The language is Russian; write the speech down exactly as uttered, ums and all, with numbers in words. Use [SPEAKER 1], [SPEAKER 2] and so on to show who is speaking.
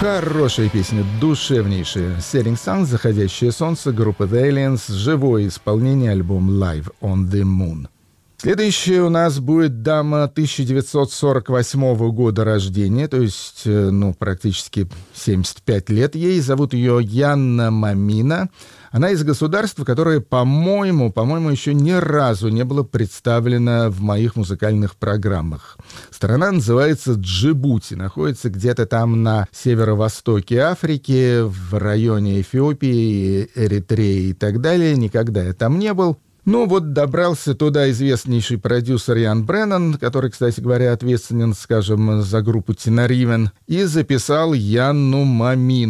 [SPEAKER 1] Хорошая песня, душевнейшая. Setting Sun, «Заходящее солнце», группа The Aliens, живое исполнение, альбом Live on the Moon. Следующая у нас будет дама тысяча девятьсот сорок восьмого года рождения, то есть, ну, практически семьдесят пять лет ей. Зовут ее Янна Мамина. Она из государства, которое, по-моему, по-моему, еще ни разу не было представлено в моих музыкальных программах. Страна называется Джибути, находится где-то там на северо-востоке Африки, в районе Эфиопии, Эритреи и так далее. Никогда я там не был. Ну вот добрался туда известнейший продюсер Ян Бреннан, который, кстати говоря, ответственен, скажем, за группу Тина Ривен, и записал Янну Мамину.